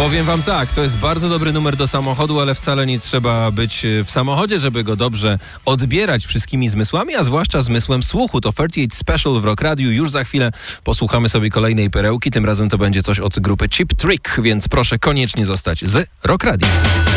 Powiem wam tak, to jest bardzo dobry numer do samochodu, ale wcale nie trzeba być w samochodzie, żeby go dobrze odbierać wszystkimi zmysłami, a zwłaszcza zmysłem słuchu. To 38 Special w Rock Radiu. Już za chwilę posłuchamy sobie kolejnej perełki. Tym razem to będzie coś od grupy Cheap Trick, więc proszę koniecznie zostać z Rock Radio.